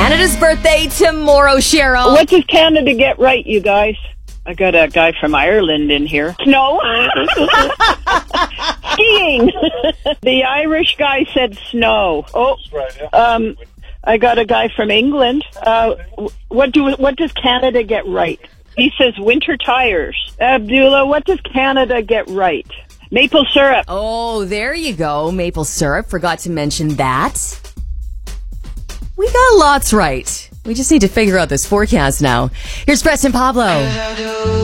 Canada's birthday tomorrow, Cheryl. What does Canada get right, you guys? I got a guy from Ireland in here. Snow. Skiing. The Irish guy said snow. Oh, That's right, yeah. I got a guy from England. What does Canada get right? He says winter tires. Abdullah, what does Canada get right? Maple syrup. Oh, there you go. Maple syrup. Forgot to mention that. We got lots right. We just need to figure out this forecast now. Here's Preston Pablo.